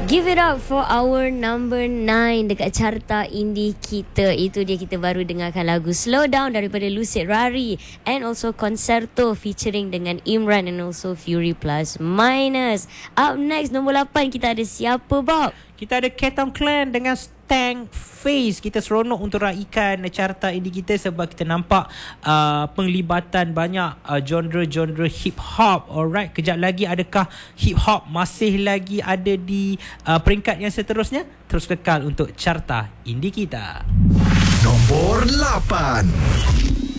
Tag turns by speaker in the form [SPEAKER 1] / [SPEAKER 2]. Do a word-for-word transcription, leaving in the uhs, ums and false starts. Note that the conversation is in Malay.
[SPEAKER 1] Give it up for our number nine dekat carta indie kita. Itu dia, kita baru dengarkan lagu Slow Down daripada Lucid Rari and also Concerto featuring dengan Imran and also Fury Plus Minus. Up next, nombor lapan kita ada siapa, Bob?
[SPEAKER 2] Kita ada Ketom Clan dengan Stank Face. Kita seronok untuk raikan carta indie kita sebab kita nampak uh, penglibatan banyak uh, genre-genre hip hop. Alright, kejap lagi adakah hip hop masih lagi ada di uh, peringkat yang seterusnya? Terus kekal untuk carta indie kita.
[SPEAKER 3] Nombor lapan.